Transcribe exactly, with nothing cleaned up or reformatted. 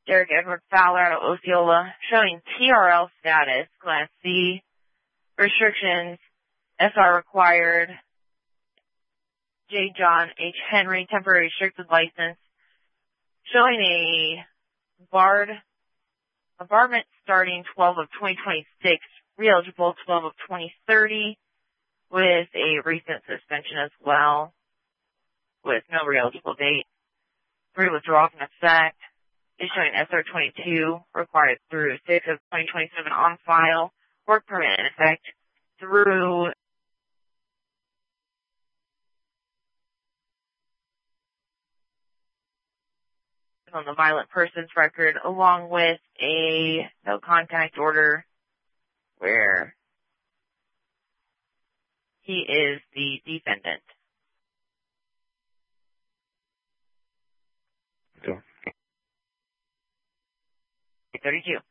Derek Edward Fowler out of Osceola, showing T R L status, Class C, restrictions, S R required. J. John H. Henry, temporary restricted license, showing a barred, a barment starting twelve of twenty twenty-six, re-eligible twelve of twenty thirty, with a recent suspension as well, with no re-eligible date. Three withdrawals in effect. Issuing S R twenty-two, required through six of twenty twenty-seven on file. Work permit in effect through on the violent persons record, along with a no contact order where he is the defendant. Okay. thirty-two.